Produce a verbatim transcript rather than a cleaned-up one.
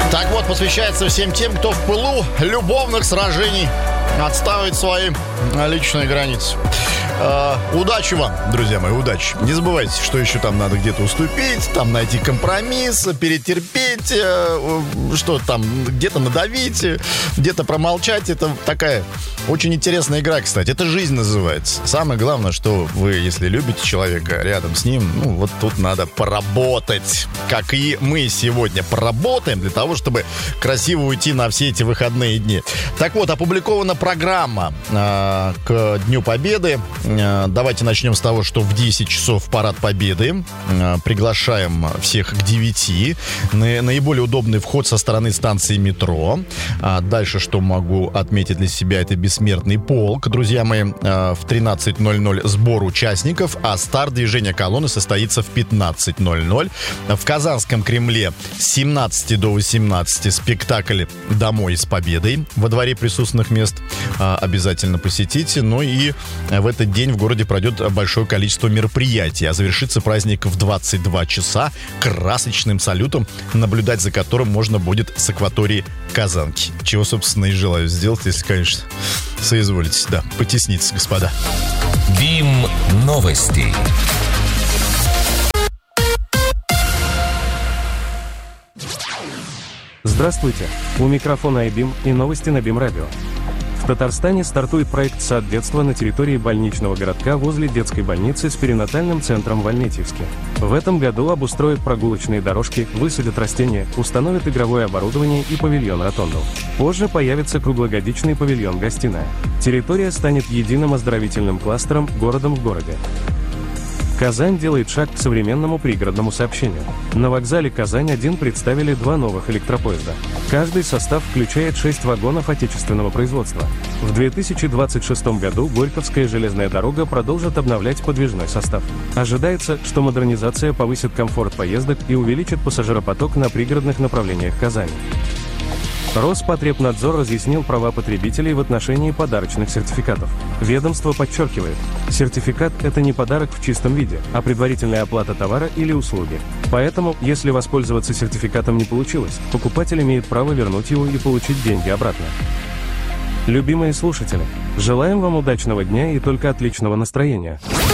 Так вот, посвящается всем тем, кто в пылу любовных сражений отстаивает свои личные границы. Э, удачи вам, друзья мои, удачи. Не забывайте, что еще там надо где-то уступить, там найти компромисс, перетерпеть, э, что там, где-то надавить, где-то промолчать. Это такая очень интересная игра, кстати. Это жизнь называется. Самое главное, что вы, если любите человека рядом с ним, ну, вот тут надо поработать. Как и мы сегодня поработаем для того, чтобы красиво уйти на все эти выходные дни. Так вот, опубликована программа э, к Дню Победы. Э, давайте начнем с того, что в десять часов парад Победы. Э, приглашаем всех к девяти. На, наиболее удобный вход со стороны станции метро. А дальше, что могу отметить для себя, это бессмертный полк. Друзья мои, э, в тринадцать ноль ноль сбор участников, а старт движения колонны состоится в пятнадцать ноль ноль. В Казанском Кремле с семнадцати до восемнадцати спектакль «Домой с победой» во дворе присутственных мест. Обязательно посетите. Ну и в этот день в городе пройдет большое количество мероприятий. А завершится праздник в двадцать два часа красочным салютом, наблюдать за которым можно будет с акватории Казанки. Чего, собственно, и желаю сделать, если, конечно, соизволите. Да, потесниться, господа. БИМ новости. Здравствуйте, у микрофона iBeam и новости на БИМ Радио. В Татарстане стартует проект «Сад детства» на территории больничного городка возле детской больницы с перинатальным центром в Альметьевске. В этом году обустроят прогулочные дорожки, высадят растения, установят игровое оборудование и павильон-ротонду. Позже появится круглогодичный павильон-гостиная. Территория станет единым оздоровительным кластером городом в городе. Казань делает шаг к современному пригородному сообщению. На вокзале Казань-один представили два новых электропоезда. Каждый состав включает шесть вагонов отечественного производства. В две тысячи двадцать шестом году Горьковская железная дорога продолжит обновлять подвижной состав. Ожидается, что модернизация повысит комфорт поездок и увеличит пассажиропоток на пригородных направлениях Казани. Роспотребнадзор разъяснил права потребителей в отношении подарочных сертификатов. Ведомство подчеркивает, сертификат – это не подарок в чистом виде, а предварительная оплата товара или услуги. Поэтому, если воспользоваться сертификатом не получилось, покупатель имеет право вернуть его и получить деньги обратно. Любимые слушатели, желаем вам удачного дня и только отличного настроения.